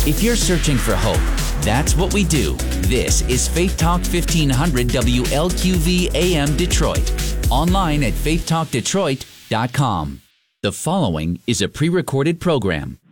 If you're searching for hope, that's what we do. This is Faith Talk 1500 WLQV AM Detroit. Online at faithtalkdetroit.com. The following is a pre-recorded program.